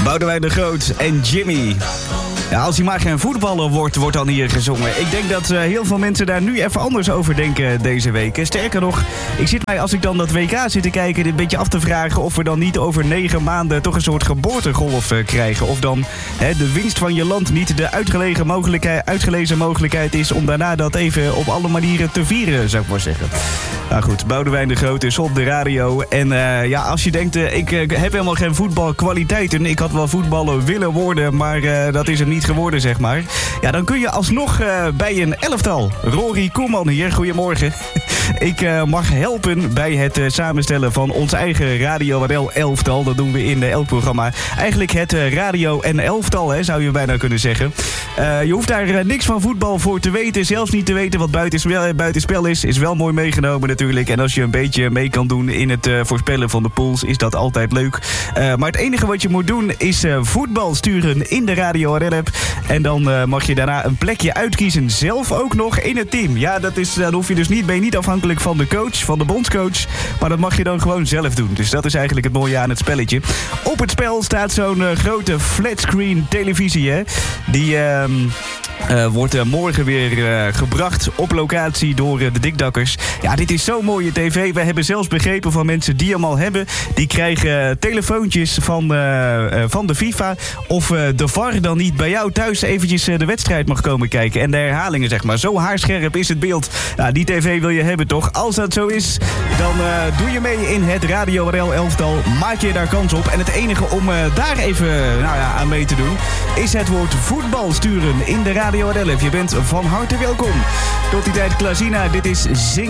Boudewijn de Groot en Jimmy. Ja, als hij maar geen voetballer wordt dan hier gezongen. Ik denk dat heel veel mensen daar nu even anders over denken deze week. Sterker nog, ik zit mij als ik dan dat WK zit te kijken een beetje af te vragen of we dan niet over 9 maanden toch een soort geboortegolf krijgen. Of dan de winst van je land niet de uitgelezen mogelijkheid is om daarna dat even op alle manieren te vieren, zou ik maar zeggen. Nou goed, Boudewijn de Groot is op de radio. En als je denkt, ik heb helemaal geen voetbalkwaliteiten. Ik had wel voetballer willen worden, maar dat is er niet geworden, zeg maar. Ja, dan kun je alsnog bij een elftal. Rory Koeman hier, goedemorgen. Ik mag helpen bij het samenstellen van ons eigen Radio NL elftal. Dat doen we in elk programma. Eigenlijk het Radio en elftal, zou je bijna kunnen zeggen. Je hoeft daar niks van voetbal voor te weten. Zelfs niet te weten wat buitenspel is. Is wel mooi meegenomen natuurlijk. En als je een beetje mee kan doen in het voorspellen van de pools, is dat altijd leuk. Maar het enige wat je moet doen is voetbal sturen in de Radio NL app. En dan mag je daarna een plekje uitkiezen. Zelf ook nog in het team. Ja, dan hoef je dus ben je niet afhankelijk van de coach, van de bondscoach. Maar dat mag je dan gewoon zelf doen. Dus dat is eigenlijk het mooie aan het spelletje. Op het spel staat zo'n grote flatscreen televisie. Die wordt morgen weer gebracht op locatie door de dikdakkers. Ja, dit is zo'n mooie tv. We hebben zelfs begrepen van mensen die hem al hebben. Die krijgen telefoontjes van de FIFA. Of de VAR dan niet bij jou thuis eventjes de wedstrijd mag komen kijken. En de herhalingen, zeg maar. Zo haarscherp is het beeld. Nou, die tv wil je hebben, toch? Als dat zo is, dan doe je mee in het Radio NL elftal. Maak je daar kans op. En het enige om daar even aan mee te doen, is het woord voetbal sturen in de Radio NL. Je bent van harte welkom. Tot die tijd, Klazina, dit is Zing.